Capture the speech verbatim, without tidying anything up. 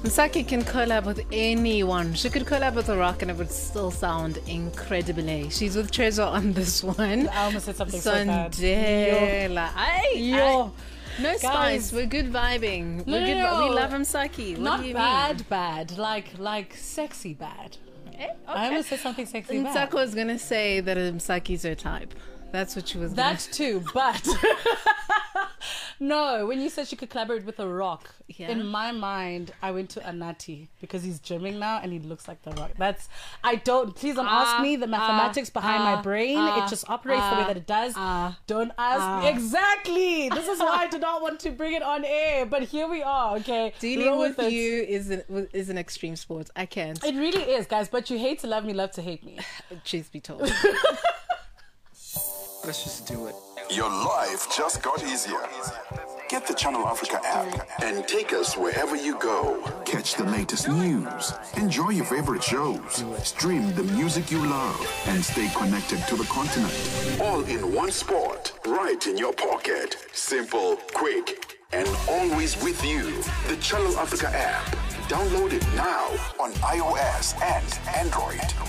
Msaki can collab with anyone. She could collab with The Rock and it would still sound incredibly. She's with Treasure on this one. I almost said something so bad. Sondela. Ay, Yo. ay. No spice. We're good vibing. No, We're no, good. no. Vi- we love Msaki. What Not do you bad, mean? bad. Like, like sexy bad. Eh, okay. I almost said something sexy bad. Msako was gonna say that Msaki's her type. That's what she was. That gonna... too, but no. When you said she could collaborate with The Rock, Yeah. in my mind, I went to Anati because he's gymming now and he looks like The Rock. That's I don't. Please don't ask Ah, me the mathematics ah, behind ah, my brain. ah, it just operates the way ah, that it does. ah, don't ask ah. me exactly. This is why I do not want to bring it on air. But here we are. Okay, Dealing Roll with it. you is an, is an extreme sport. I can't. It really is, guys. But you hate to love me, love to hate me. Truth be told. Let's just do it. Your life just got easier. Get the Channel Africa app and take us wherever you go. Catch the latest news, enjoy your favorite shows, stream the music you love, and stay connected to the continent. All in one spot, right in your pocket. Simple, quick, and always with you. The Channel Africa app. Download it now on iOS and Android.